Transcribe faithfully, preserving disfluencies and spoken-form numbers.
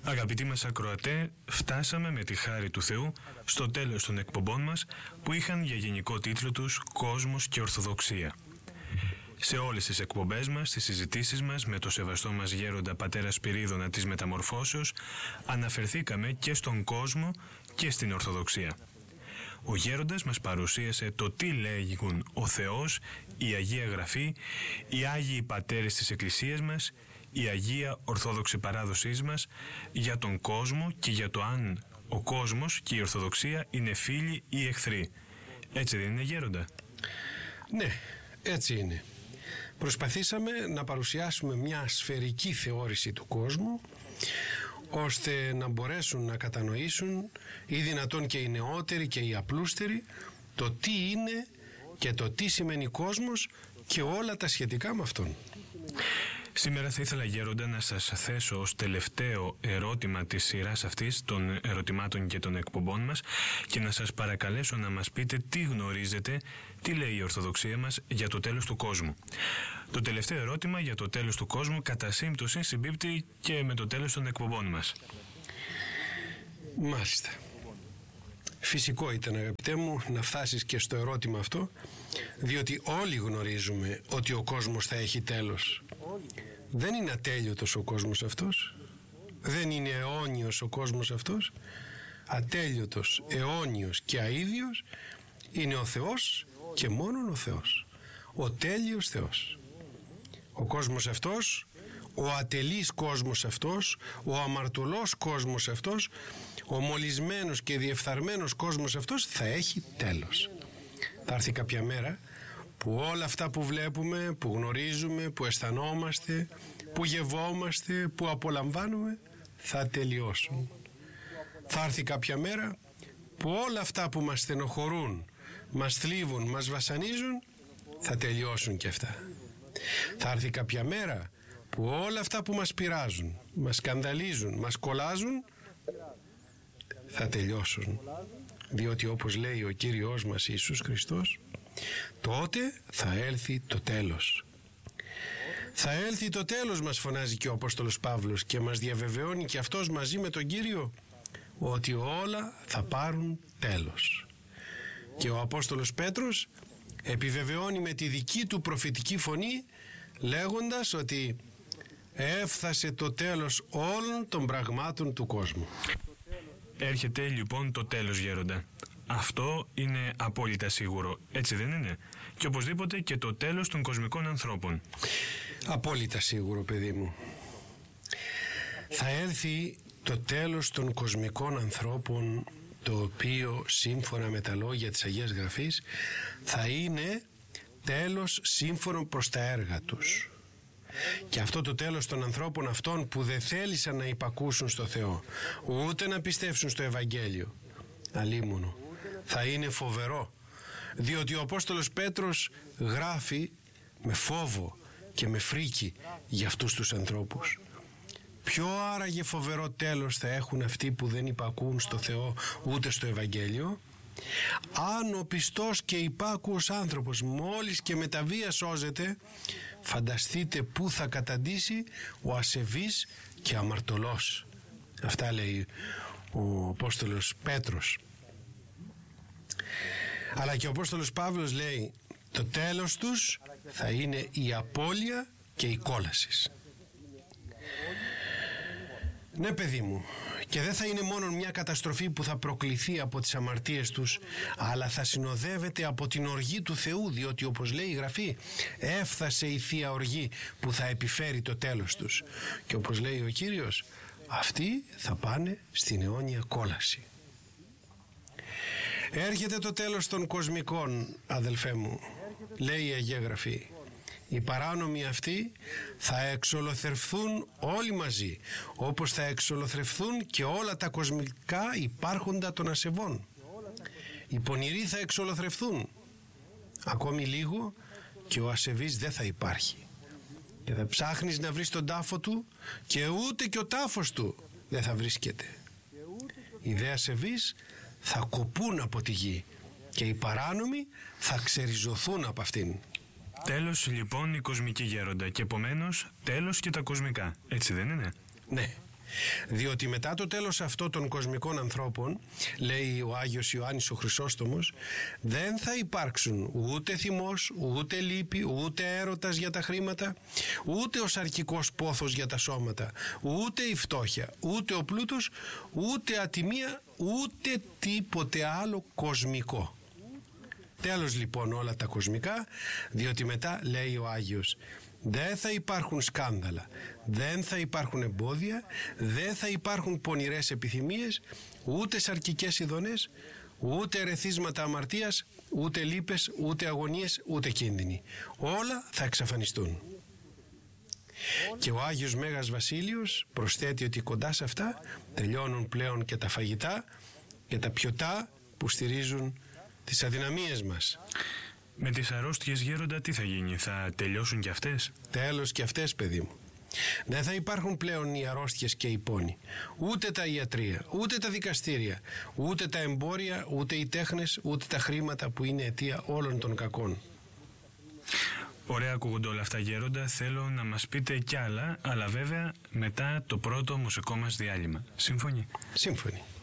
Αγαπητοί μας ακροατέ, φτάσαμε με τη χάρη του Θεού στο τέλος των εκπομπών μας που είχαν για γενικό τίτλο τους «Κόσμος και Ορθοδοξία». Σε όλες τις εκπομπές μας, στις συζητήσεις μας με το σεβαστό μας γέροντα πατέρα Σπυρίδωνα της Μεταμορφώσεως, αναφερθήκαμε και στον κόσμο και στην Ορθοδοξία. Ο γέροντας μας παρουσίασε το τι λέγουν ο Θεός, η Αγία Γραφή, οι Άγιοι Πατέρες της Εκκλησίας μας, η Αγία Ορθόδοξη Παράδοσής μας για τον κόσμο και για το αν ο κόσμος και η Ορθοδοξία είναι φίλοι ή εχθροί. Έτσι δεν είναι, γέροντα? Ναι, έτσι είναι. Προσπαθήσαμε να παρουσιάσουμε μια σφαιρική θεώρηση του κόσμου, ώστε να μπορέσουν να κατανοήσουν ή δυνατόν και οι νεότεροι και οι απλούστεροι το τι είναι και το τι σημαίνει κόσμος και όλα τα σχετικά με αυτόν. Σήμερα θα ήθελα, γέροντα, να σας θέσω ως τελευταίο ερώτημα της σειράς αυτής των ερωτημάτων και των εκπομπών μας και να σας παρακαλέσω να μας πείτε τι γνωρίζετε, τι λέει η Ορθοδοξία μας για το τέλος του κόσμου. Το τελευταίο ερώτημα για το τέλος του κόσμου κατά σύμπτωση συμπίπτει και με το τέλος των εκπομπών μας. Μάλιστα. Φυσικό ήταν, αγαπητέ μου, να φτάσεις και στο ερώτημα αυτό, διότι όλοι γνωρίζουμε ότι ο κόσμος θα έχει τέλος. Δεν είναι ατέλειωτος ο κόσμος αυτός, δεν είναι αιώνιος ο κόσμος αυτός. Ατέλειωτος, αιώνιος και αίδιος είναι ο Θεός και μόνον ο Θεός, ο τέλειος Θεός. Ο κόσμος αυτός, ο ατελής κόσμος αυτός, ο αμαρτωλός κόσμος αυτός, ο μολυσμένος και διεφθαρμένος κόσμος αυτός θα έχει τέλος. Θα έρθει κάποια μέρα που όλα αυτά που βλέπουμε, που γνωρίζουμε, που αισθανόμαστε, που γευόμαστε, που απολαμβάνουμε θα τελειώσουν. Θα έρθει κάποια μέρα που όλα αυτά που μας στενοχωρούν, μας θλίβουν, μας βασανίζουν θα τελειώσουν και αυτά. Θα έρθει κάποια μέρα που όλα αυτά που μας πειράζουν, μας σκανδαλίζουν, μας κολλάζουν θα τελειώσουν, διότι όπως λέει ο Κύριος μας Ιησούς Χριστός, τότε θα έλθει το τέλος. Θα έλθει το τέλος, μας φωνάζει και ο Απόστολος Παύλος και μας διαβεβαιώνει και αυτός μαζί με τον Κύριο ότι όλα θα πάρουν τέλος. Και ο Απόστολος Πέτρος επιβεβαιώνει με τη δική του προφητική φωνή λέγοντας ότι έφτασε το τέλος όλων των πραγμάτων του κόσμου. Έρχεται λοιπόν το τέλος, γέροντα. Αυτό είναι απόλυτα σίγουρο, έτσι δεν είναι? Και οπωσδήποτε και το τέλος των κοσμικών ανθρώπων. Απόλυτα σίγουρο, παιδί μου. Θα έρθει το τέλος των κοσμικών ανθρώπων, το οποίο σύμφωνα με τα λόγια της Αγίας Γραφής θα είναι τέλος σύμφωνο προς τα έργα τους. Και αυτό το τέλος των ανθρώπων αυτών που δεν θέλησαν να υπακούσουν στο Θεό, ούτε να πιστέψουν στο Ευαγγέλιο, αλίμονο, θα είναι φοβερό, διότι ο Απόστολος Πέτρος γράφει με φόβο και με φρίκη για αυτούς τους ανθρώπους. Ποιο άραγε φοβερό τέλος θα έχουν αυτοί που δεν υπακούν στο Θεό ούτε στο Ευαγγέλιο? Αν ο πιστός και υπάκουος άνθρωπος μόλις και με τα βία σώζεται, φανταστείτε πού θα καταντήσει ο ασεβής και αμαρτωλός. Αυτά λέει ο Απόστολος Πέτρος. Αλλά και ο Απόστολος Παύλος λέει το τέλος τους θα είναι η απώλεια και η κόλαση. Ναι, παιδί μου, και δεν θα είναι μόνο μια καταστροφή που θα προκληθεί από τις αμαρτίες τους, αλλά θα συνοδεύεται από την οργή του Θεού, διότι όπως λέει η Γραφή, έφτασε η Θεία Οργή που θα επιφέρει το τέλος τους. Και όπως λέει ο Κύριος, αυτοί θα πάνε στην αιώνια κόλαση. Έρχεται το τέλος των κοσμικών, αδελφέ μου, λέει η Αγία Γραφή. Οι παράνομοι αυτοί θα εξολοθρευθούν όλοι μαζί, όπως θα εξολοθρευθούν και όλα τα κοσμικά υπάρχοντα των ασεβών. Οι πονηροί θα εξολοθρευθούν. Ακόμη λίγο και ο ασεβής δεν θα υπάρχει. Και θα ψάχνεις να βρεις τον τάφο του και ούτε και ο τάφος του δεν θα βρίσκεται. Οι δε ασεβείς θα κοπούν από τη γη και οι παράνομοι θα ξεριζωθούν από αυτήν. Τέλος λοιπόν η κοσμική, γέροντα, και επομένως τέλος και τα κοσμικά, έτσι δεν είναι? Ναι, Διότι μετά το τέλος αυτών των κοσμικών ανθρώπων, λέει ο Άγιος Ιωάννης ο Χρυσόστομος, δεν θα υπάρξουν ούτε θυμός, ούτε λύπη, ούτε έρωτας για τα χρήματα, ούτε ο σαρκικός πόθος για τα σώματα, ούτε η φτώχεια, ούτε ο πλούτος, ούτε ατιμία, ούτε τίποτε άλλο κοσμικό. Τέλος λοιπόν όλα τα κοσμικά, διότι μετά λέει ο Άγιος, δεν θα υπάρχουν σκάνδαλα, δεν θα υπάρχουν εμπόδια, δεν θα υπάρχουν πονηρές επιθυμίες, ούτε σαρκικές ειδονές, ούτε ερεθίσματα αμαρτίας, ούτε λύπες, ούτε αγωνίες, ούτε κίνδυνοι. Όλα θα εξαφανιστούν. Και ο Άγιος Μέγας Βασίλειος προσθέτει ότι κοντά σε αυτά τελειώνουν πλέον και τα φαγητά και τα πιωτά που στηρίζουν τις αδυναμίες μας. Με τις αρρώστιες, γέροντα, τι θα γίνει, θα τελειώσουν κι αυτές? Τέλος κι αυτές, παιδί μου. Δεν θα υπάρχουν πλέον οι αρρώστιες και οι πόνοι, ούτε τα ιατρεία, ούτε τα δικαστήρια, ούτε τα εμπόρια, ούτε οι τέχνες, ούτε τα χρήματα που είναι αιτία όλων των κακών. Ωραία ακούγονται όλα αυτά, γέροντα. Θέλω να μας πείτε κι άλλα, αλλά βέβαια μετά το πρώτο μουσικό μας διάλειμμα. Σύμφωνοι? Σύμφωνοι.